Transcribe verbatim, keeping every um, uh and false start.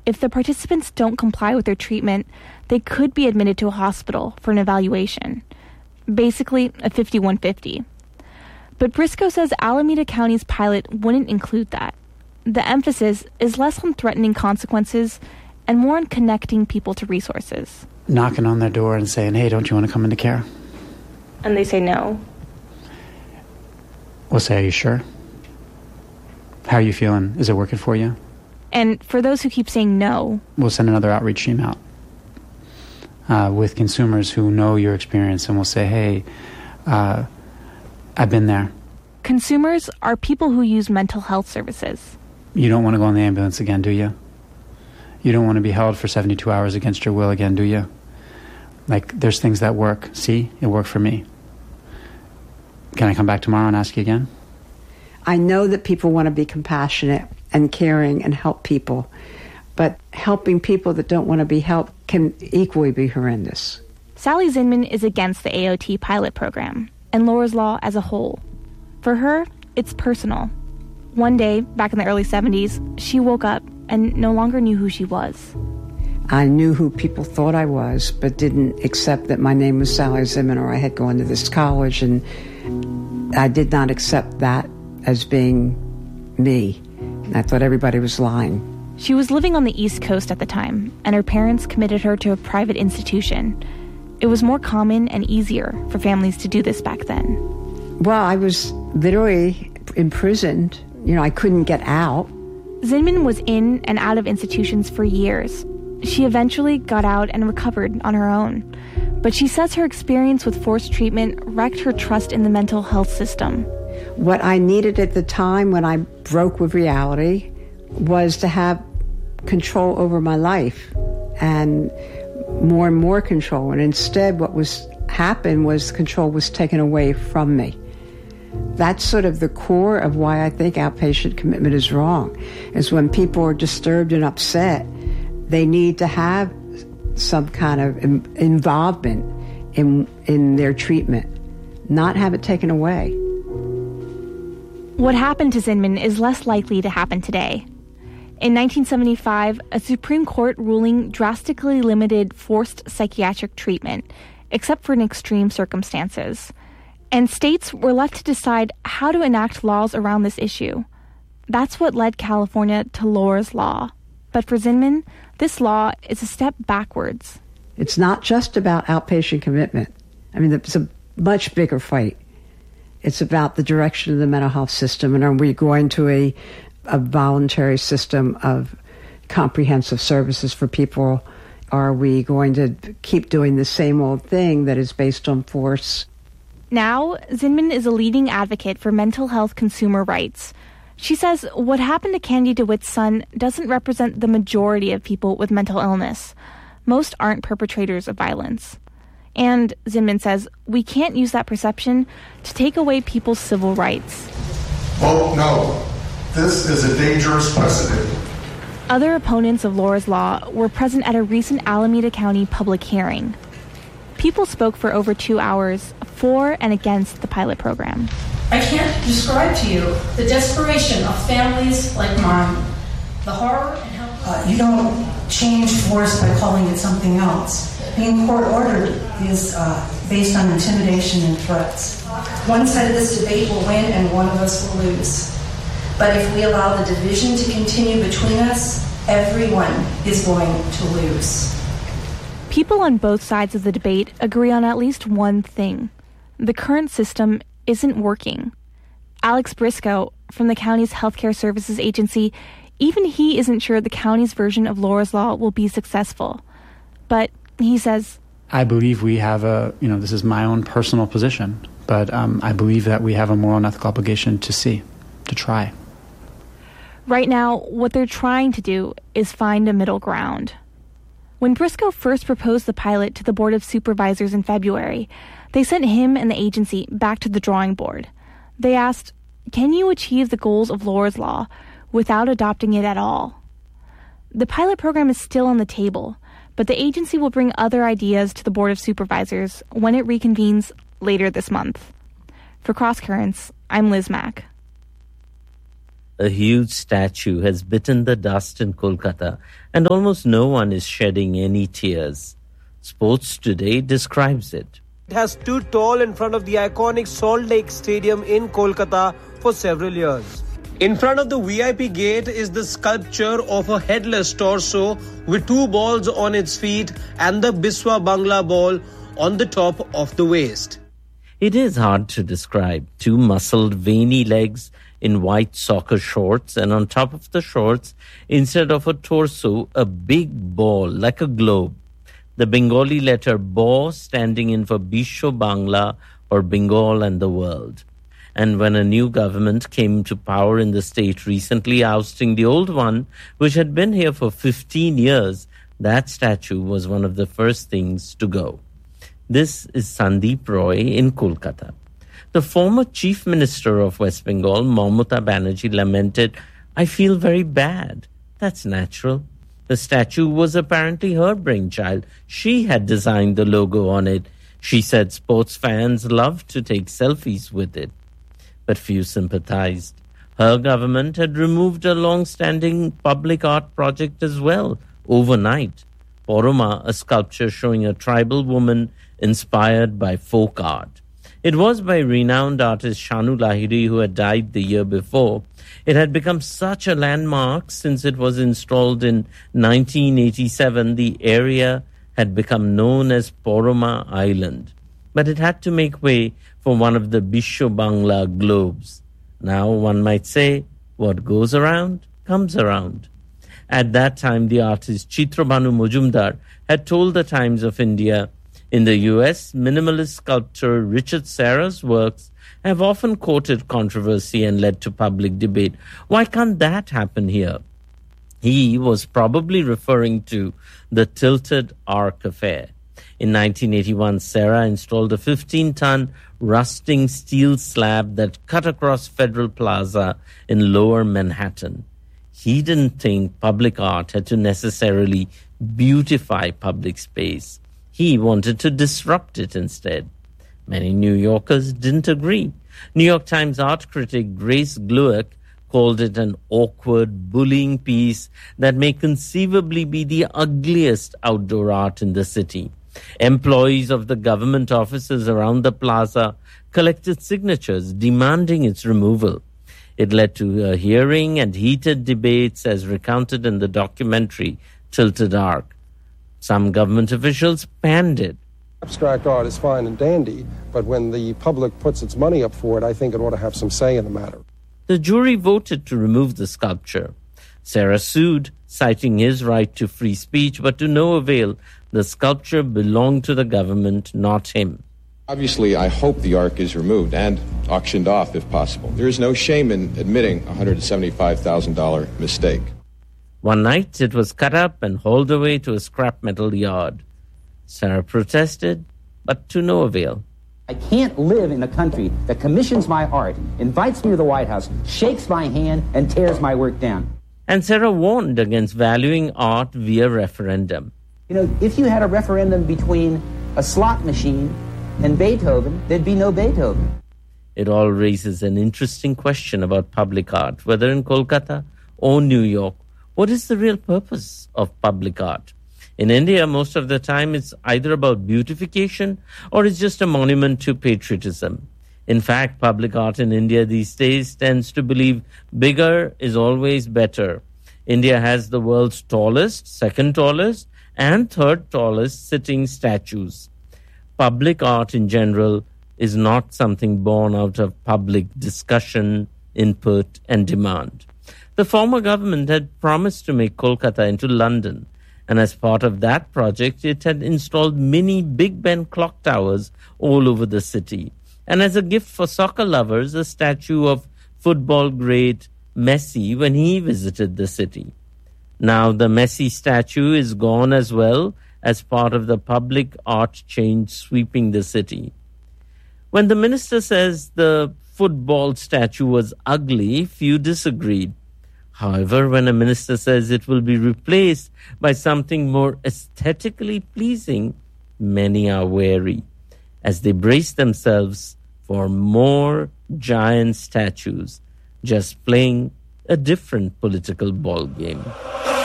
if the participants don't comply with their treatment, they could be admitted to a hospital for an evaluation. Basically, a fifty-one fifty. But Briscoe says Alameda County's pilot wouldn't include that. The emphasis is less on threatening consequences and more on connecting people to resources. Knocking on their door and saying, hey, don't you want to come into care? And they say no. We'll say, are you sure? How are you feeling? Is it working for you? And for those who keep saying no, we'll send another outreach team out uh, with consumers who know your experience, and we'll say, hey, uh, I've been there. Consumers are people who use mental health services. You don't want to go on the ambulance again, do you? You don't want to be held for seventy-two hours against your will again, do you? Like, there's things that work. See, it worked for me. Can I come back tomorrow and ask you again? I know that people want to be compassionate and caring and help people, but helping people that don't want to be helped can equally be horrendous. Sally Zinman is against the A O T pilot program and Lora's Law as a whole. For her, it's personal. One day, back in the early seventies, she woke up and no longer knew who she was. I knew who people thought I was, but didn't accept that my name was Sally Zinman or I had gone to this college, and I did not accept that as being me. I thought everybody was lying. She was living on the East Coast at the time, and her parents committed her to a private institution. It was more common and easier for families to do this back then. Well, I was literally imprisoned. You know, I couldn't get out. Zinman was in and out of institutions for years. She eventually got out and recovered on her own. But she says her experience with forced treatment wrecked her trust in the mental health system. What I needed at the time when I broke with reality was to have control over my life and more and more control. And instead what was happened was control was taken away from me. That's sort of the core of why I think outpatient commitment is wrong, is when people are disturbed and upset, they need to have some kind of in- involvement in in their treatment, not have it taken away. What happened to Zinman is less likely to happen today. In nineteen seventy-five, a Supreme Court ruling drastically limited forced psychiatric treatment, except for in extreme circumstances. And states were left to decide how to enact laws around this issue. That's what led California to Lora's Law. But for Zinman, this law is a step backwards. It's not just about outpatient commitment. I mean, it's a much bigger fight. It's about the direction of the mental health system, and are we going to a, a voluntary system of comprehensive services for people? Are we going to keep doing the same old thing that is based on force? Now, Zinman is a leading advocate for mental health consumer rights. She says what happened to Candy DeWitt's son doesn't represent the majority of people with mental illness. Most aren't perpetrators of violence. And, Zinman says, we can't use that perception to take away people's civil rights. Vote no. This is a dangerous precedent. Other opponents of Lora's Law were present at a recent Alameda County public hearing. People spoke for over two hours for and against the pilot program. I can't describe to you the desperation of families like mine, the horror and help. Uh, you don't change force by calling it something else. Being court-ordered is uh, based on intimidation and threats. One side of this debate will win and one of us will lose. But if we allow the division to continue between us, everyone is going to lose. People on both sides of the debate agree on at least one thing. The current system isn't working. Alex Briscoe from the county's healthcare services agency, even he isn't sure the county's version of Lora's Law will be successful. But he says, I believe we have a, you know, this is my own personal position, but um, I believe that we have a moral and ethical obligation to see, to try. Right now, what they're trying to do is find a middle ground. When Briscoe first proposed the pilot to the Board of Supervisors in February, they sent him and the agency back to the drawing board. They asked, can you achieve the goals of Lora's Law without adopting it at all? The pilot program is still on the table, but the agency will bring other ideas to the Board of Supervisors when it reconvenes later this month. For Cross Currents, I'm Liz Mack. A huge statue has bitten the dust in Kolkata, and almost no one is shedding any tears. Sports Today describes it. It has stood tall in front of the iconic Salt Lake Stadium in Kolkata for several years. In front of the V I P gate is the sculpture of a headless torso with two balls on its feet and the Biswa Bangla ball on the top of the waist. It is hard to describe. Two muscled, veiny legs in white soccer shorts, and on top of the shorts, instead of a torso, a big ball like a globe. The Bengali letter Ba standing in for Bisho Bangla, or Bengal and the world. And when a new government came to power in the state recently, ousting the old one, which had been here for fifteen years, that statue was one of the first things to go. This is Sandeep Roy in Kolkata. The former Chief Minister of West Bengal, Mamata Banerjee, lamented, "I feel very bad." That's natural. The statue was apparently her brainchild. She had designed the logo on it. She said sports fans loved to take selfies with it. But few sympathized. Her government had removed a long-standing public art project as well, overnight. Poroma, a sculpture showing a tribal woman inspired by folk art. It was by renowned artist Shanu Lahiri, who had died the year before. It had become such a landmark since it was installed in nineteen eighty-seven. The area had become known as Poroma Island. But it had to make way for one of the Bisho Bangla globes. Now one might say, what goes around, comes around. At that time, the artist Chitrabhanu Majumdar had told the Times of India, in the U S, minimalist sculptor Richard Serra's works have often courted controversy and led to public debate. Why can't that happen here? He was probably referring to the Tilted Arc affair. In nineteen eighty-one, Serra installed a fifteen-ton rusting steel slab that cut across Federal Plaza in Lower Manhattan. He didn't think public art had to necessarily beautify public space. He wanted to disrupt it instead. Many New Yorkers didn't agree. New York Times art critic Grace Glueck called it an awkward, bullying piece that may conceivably be the ugliest outdoor art in the city. Employees of the government offices around the plaza collected signatures demanding its removal. It led to a hearing and heated debates as recounted in the documentary Tilted Arc. Some government officials panned it. Abstract art is fine and dandy, but when the public puts its money up for it, I think it ought to have some say in the matter. The jury voted to remove the sculpture. Serra sued, citing his right to free speech, but to no avail. The sculpture belonged to the government, not him. Obviously, I hope the Ark is removed and auctioned off if possible. There is no shame in admitting a one hundred seventy-five thousand dollars mistake. One night, it was cut up and hauled away to a scrap metal yard. Serra protested, but to no avail. I can't live in a country that commissions my art, invites me to the White House, shakes my hand, and tears my work down. And Serra warned against valuing art via referendum. You know, if you had a referendum between a slot machine and Beethoven, there'd be no Beethoven. It all raises an interesting question about public art, whether in Kolkata or New York. What is the real purpose of public art? In India, most of the time, it's either about beautification or it's just a monument to patriotism. In fact, public art in India these days tends to believe bigger is always better. India has the world's tallest, second tallest, and third tallest sitting statues. Public art in general is not something born out of public discussion, input, and demand. The former government had promised to make Kolkata into London, and as part of that project, it had installed mini Big Ben clock towers all over the city. And as a gift for soccer lovers, a statue of football great Messi when he visited the city. Now the Messi statue is gone as well as part of the public art change sweeping the city. When the minister says the football statue was ugly, few disagreed. However, when a minister says it will be replaced by something more aesthetically pleasing, many are wary as they brace themselves for more giant statues, just plain a different political ballgame.